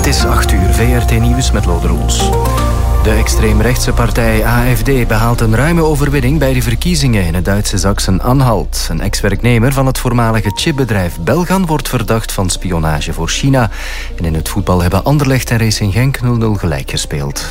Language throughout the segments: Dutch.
is 8 uur, VRT Nieuws met Lode Roels. De extreemrechtse partij AfD behaalt een ruime overwinning bij de verkiezingen in het Duitse Sachsen-Anhalt. Een ex-werknemer van het voormalige chipbedrijf Belgan wordt verdacht van spionage voor China. En in het voetbal hebben Anderlecht en Racing Genk 0-0 gelijk gespeeld.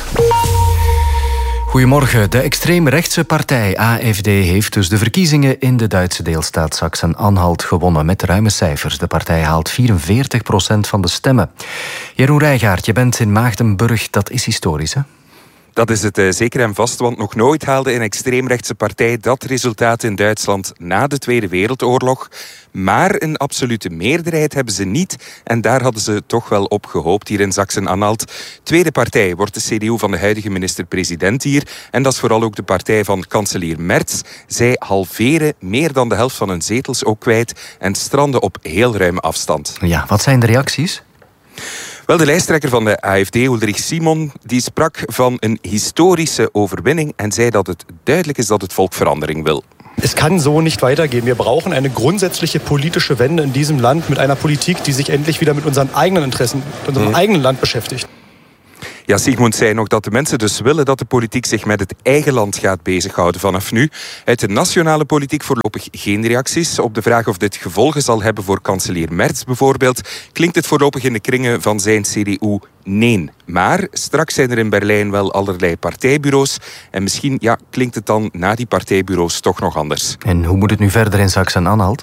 Goedemorgen. De extreemrechtse partij AfD heeft dus de verkiezingen in de Duitse deelstaat Sachsen-Anhalt gewonnen met ruime cijfers. De partij haalt 44% van de stemmen. Jeroen Rijgaard, je bent in Maagdenburg. Dat is historisch, hè? Dat is het zeker en vast, want nog nooit haalde een extreemrechtse partij dat resultaat in Duitsland na de Tweede Wereldoorlog. Maar een absolute meerderheid hebben ze niet en daar hadden ze toch wel op gehoopt hier in Sachsen-Anhalt. Tweede partij wordt de CDU van de huidige minister-president hier en dat is vooral ook de partij van kanselier Merz. Zij halveren meer dan de helft van hun zetels ook kwijt en stranden op heel ruime afstand. Ja, wat zijn de reacties? Wel, de lijsttrekker van de AfD, Ulrich Simon, die sprak van een historische overwinning en zei dat het duidelijk is dat het volk verandering wil. Es kann so nicht weitergehen. Wir brauchen eine grundsätzliche politische Wende in diesem Land mit einer Politik, die sich endlich wieder mit unseren eigenen Interessen, mit unserem eigenen Land beschäftigt. Ja, Sigmund zei nog dat de mensen dus willen dat de politiek zich met het eigen land gaat bezighouden vanaf nu. Uit de nationale politiek voorlopig geen reacties. Op de vraag of dit gevolgen zal hebben voor kanselier Merz bijvoorbeeld, klinkt het voorlopig in de kringen van zijn CDU nee. Maar straks zijn er in Berlijn wel allerlei partijbureaus. En misschien klinkt het dan na die partijbureaus toch nog anders. En hoe moet het nu verder in Sachsen-Anhalt?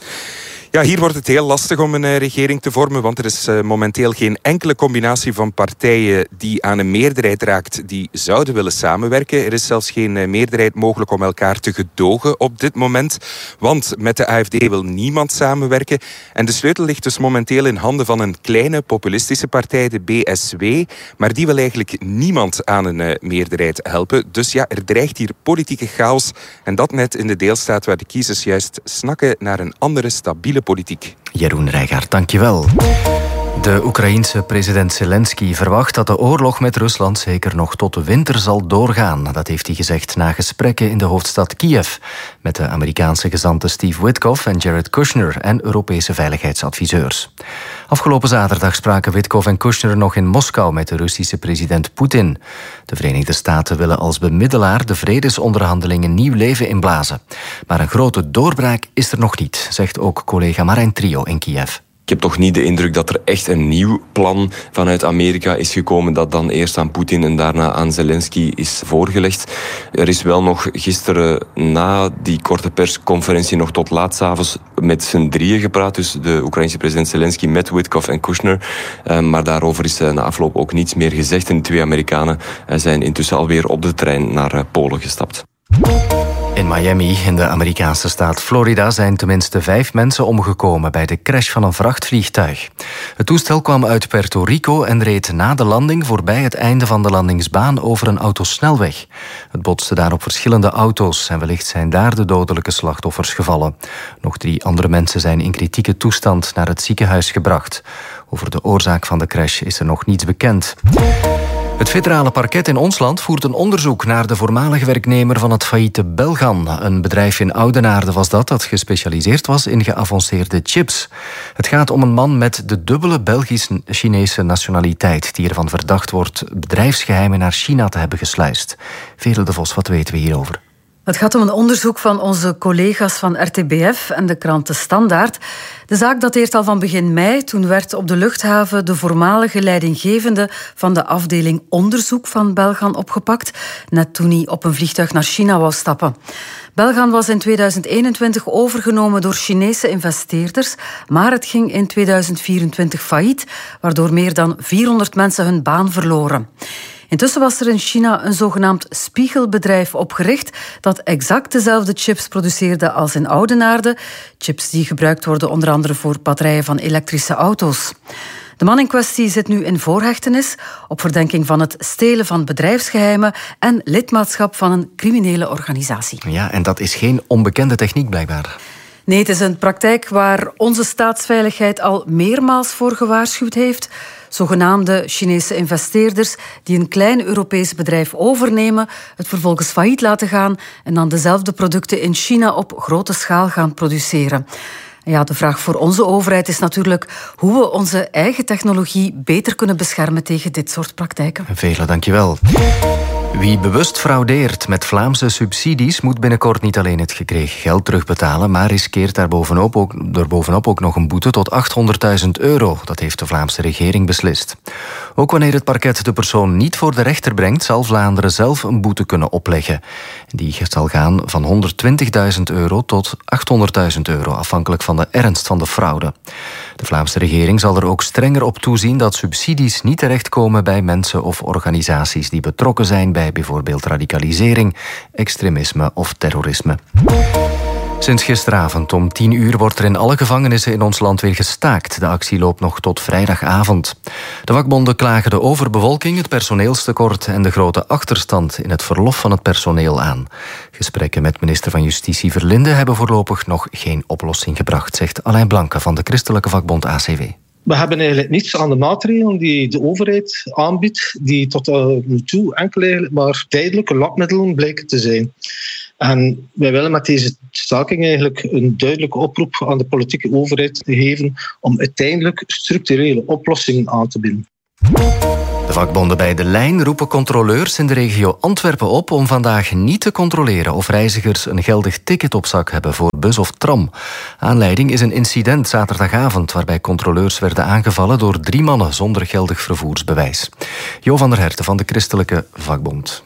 Ja, hier wordt het heel lastig om een regering te vormen, want er is momenteel geen enkele combinatie van partijen die aan een meerderheid raakt die zouden willen samenwerken. Er is zelfs geen meerderheid mogelijk om elkaar te gedogen op dit moment, want met de AfD wil niemand samenwerken. En de sleutel ligt dus momenteel in handen van een kleine populistische partij, de BSW, maar die wil eigenlijk niemand aan een meerderheid helpen. Dus ja, er dreigt hier politieke chaos en dat net in de deelstaat waar de kiezers juist snakken naar een andere stabiele politiek. Jeroen Rijgaard, dankjewel. De Oekraïense president Zelensky verwacht dat de oorlog met Rusland zeker nog tot de winter zal doorgaan. Dat heeft hij gezegd na gesprekken in de hoofdstad Kiev met de Amerikaanse gezanten Steve Witkoff en Jared Kushner en Europese veiligheidsadviseurs. Afgelopen zaterdag spraken Witkoff en Kushner nog in Moskou met de Russische president Poetin. De Verenigde Staten willen als bemiddelaar de vredesonderhandelingen nieuw leven inblazen. Maar een grote doorbraak is er nog niet, zegt ook collega Marijn Trio in Kiev. Ik heb toch niet de indruk dat er echt een nieuw plan vanuit Amerika is gekomen dat dan eerst aan Poetin en daarna aan Zelensky is voorgelegd. Er is wel nog gisteren na die korte persconferentie nog tot laat 's avonds met z'n drieën gepraat. Dus de Oekraïnse president Zelensky met Witkoff en Kushner. Maar daarover is na afloop ook niets meer gezegd. En de twee Amerikanen zijn intussen alweer op de trein naar Polen gestapt. In Miami, in de Amerikaanse staat Florida, zijn tenminste 5 mensen omgekomen bij de crash van een vrachtvliegtuig. Het toestel kwam uit Puerto Rico en reed na de landing voorbij het einde van de landingsbaan over een autosnelweg. Het botste daar op verschillende auto's en wellicht zijn daar de dodelijke slachtoffers gevallen. Nog 3 andere mensen zijn in kritieke toestand naar het ziekenhuis gebracht. Over de oorzaak van de crash is er nog niets bekend. Het federale parket in ons land voert een onderzoek naar de voormalige werknemer van het failliete Belgan. Een bedrijf in Oudenaarde was dat gespecialiseerd was in geavanceerde chips. Het gaat om een man met de dubbele Belgisch-Chinese nationaliteit die ervan verdacht wordt bedrijfsgeheimen naar China te hebben gesluist. Veerle de Vos, wat weten we hierover? Het gaat om een onderzoek van onze collega's van RTBF en de krant De Standaard. De zaak dateert al van begin mei. Toen werd op de luchthaven de voormalige leidinggevende van de afdeling onderzoek van Belgan opgepakt, net toen hij op een vliegtuig naar China wou stappen. Belgan was in 2021 overgenomen door Chinese investeerders, maar het ging in 2024 failliet, waardoor meer dan 400 mensen hun baan verloren. Intussen was er in China een zogenaamd spiegelbedrijf opgericht dat exact dezelfde chips produceerde als in Oudenaarde. Chips die gebruikt worden onder andere voor batterijen van elektrische auto's. De man in kwestie zit nu in voorhechtenis op verdenking van het stelen van bedrijfsgeheimen en lidmaatschap van een criminele organisatie. Ja, en dat is geen onbekende techniek blijkbaar. Nee, het is een praktijk waar onze staatsveiligheid al meermaals voor gewaarschuwd heeft. Zogenaamde Chinese investeerders die een klein Europees bedrijf overnemen, het vervolgens failliet laten gaan en dan dezelfde producten in China op grote schaal gaan produceren. Ja, de vraag voor onze overheid is natuurlijk hoe we onze eigen technologie beter kunnen beschermen tegen dit soort praktijken. Vele, dankjewel. Wie bewust fraudeert met Vlaamse subsidies moet binnenkort niet alleen het gekregen geld terugbetalen, maar riskeert er bovenop ook nog een boete tot €800.000. Dat heeft de Vlaamse regering beslist. Ook wanneer het parket de persoon niet voor de rechter brengt, zal Vlaanderen zelf een boete kunnen opleggen. Die zal gaan van €120.000 tot €800.000, afhankelijk van de ernst van de fraude. De Vlaamse regering zal er ook strenger op toezien dat subsidies niet terechtkomen bij mensen of organisaties die betrokken zijn bij bijvoorbeeld radicalisering, extremisme of terrorisme. Sinds gisteravond om 10 uur wordt er in alle gevangenissen in ons land weer gestaakt. De actie loopt nog tot vrijdagavond. De vakbonden klagen de overbevolking, het personeelstekort en de grote achterstand in het verlof van het personeel aan. Gesprekken met minister van Justitie Verlinde hebben voorlopig nog geen oplossing gebracht, zegt Alain Blanke van de christelijke vakbond ACW. We hebben eigenlijk niets aan de maatregelen die de overheid aanbiedt, die tot nu toe enkel eigenlijk maar tijdelijke lapmiddelen blijken te zijn. En wij willen met deze staking eigenlijk een duidelijke oproep aan de politieke overheid te geven om uiteindelijk structurele oplossingen aan te bieden. De vakbonden bij De Lijn roepen controleurs in de regio Antwerpen op om vandaag niet te controleren of reizigers een geldig ticket op zak hebben voor bus of tram. Aanleiding is een incident zaterdagavond waarbij controleurs werden aangevallen door 3 mannen zonder geldig vervoersbewijs. Jo van der Herten van de christelijke vakbond.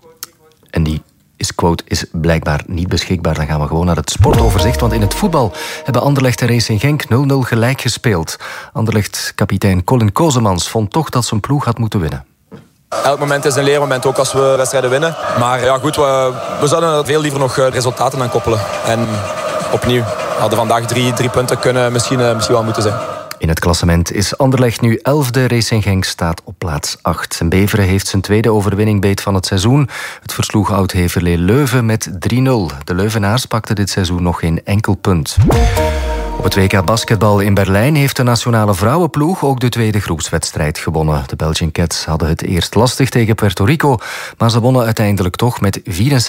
En die is blijkbaar niet beschikbaar. Dan gaan we gewoon naar het sportoverzicht. Want in het voetbal hebben Anderlecht en Racing Genk 0-0 gelijk gespeeld. Anderlecht-kapitein Colin Kozemans vond toch dat zijn ploeg had moeten winnen. Elk moment is een leermoment, ook als we wedstrijden winnen. Maar ja, goed, we zouden er veel liever nog resultaten aan koppelen. En opnieuw, hadden vandaag 3 punten kunnen misschien wel moeten zijn. In het klassement is Anderlecht nu 11e, Racing Genk staat op plaats 8. En Beveren heeft zijn tweede overwinning beet van het seizoen. Het versloeg Oud-Heverlee Leuven met 3-0. De Leuvenaars pakten dit seizoen nog geen enkel punt. Op het WK basketbal in Berlijn heeft de nationale vrouwenploeg ook de tweede groepswedstrijd gewonnen. De Belgian Cats hadden het eerst lastig tegen Puerto Rico, maar ze wonnen uiteindelijk toch met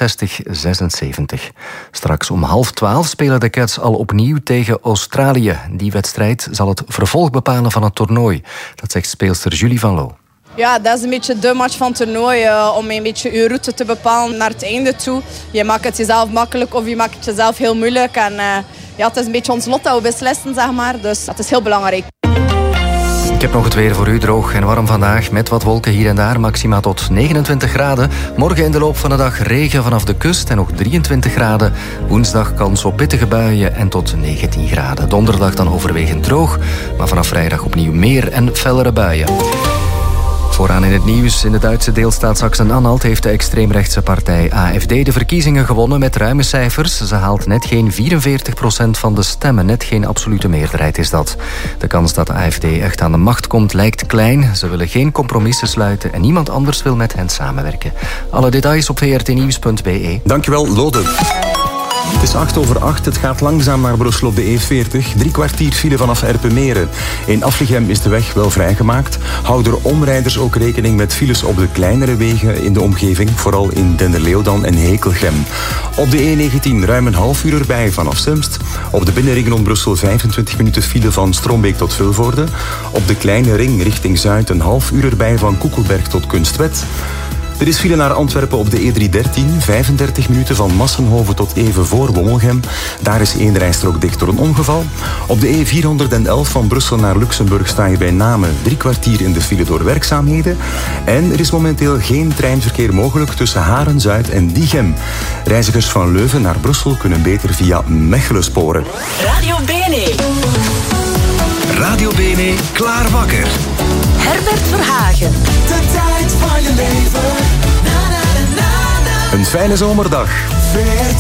64-76. Straks om 11:30 spelen de Cats al opnieuw tegen Australië. Die wedstrijd zal het vervolg bepalen van het toernooi. Dat zegt speelster Julie van Loo. Ja, dat is een beetje de match van het toernooi, om een beetje je route te bepalen naar het einde toe. Je maakt het jezelf makkelijk of je maakt het jezelf heel moeilijk. En ja, het is een beetje ons lot dat we beslissen, zeg maar. Dus dat is heel belangrijk. Ik heb nog het weer voor u, droog en warm vandaag, met wat wolken hier en daar, maxima tot 29 graden. Morgen in de loop van de dag regen vanaf de kust en nog 23 graden. Woensdag kans op pittige buien en tot 19 graden. Donderdag dan overwegend droog, maar vanaf vrijdag opnieuw meer en fellere buien. Vooraan in het nieuws. In de Duitse deelstaat Sachsen-Anhalt heeft de extreemrechtse partij AfD de verkiezingen gewonnen met ruime cijfers. Ze haalt net geen 44% van de stemmen. Net geen absolute meerderheid is dat. De kans dat de AfD echt aan de macht komt lijkt klein. Ze willen geen compromissen sluiten en niemand anders wil met hen samenwerken. Alle details op vrtnieuws.be. Dankjewel, Lode. Het is 8:08, het gaat langzaam naar Brussel op de E40. 3 kwartier file vanaf Erpenmeren. In Aflichem is de weg wel vrijgemaakt. Houden omrijders ook rekening met files op de kleinere wegen in de omgeving, vooral in Denderleeuwdan en Hekelgem. Op de E19 ruim een half uur erbij vanaf Semst. Op de binnenring rond Brussel 25 minuten file van Strombeek tot Vilvoorde. Op de kleine ring richting Zuid een half uur erbij van Koekelberg tot Kunstwet. Er is file naar Antwerpen op de E313, 35 minuten van Massenhoven tot even voor Wommelgem. Daar is 1 rijstrook dicht door een ongeval. Op de E411 van Brussel naar Luxemburg sta je bij Namen 3 kwartier in de file door werkzaamheden. En er is momenteel geen treinverkeer mogelijk tussen Haren-Zuid en Diegem. Reizigers van Leuven naar Brussel kunnen beter via Mechelen sporen. Radio Bene. Radio Bene, klaar wakker. Herbert Verhagen. De tijd van je leven. Een fijne zomerdag.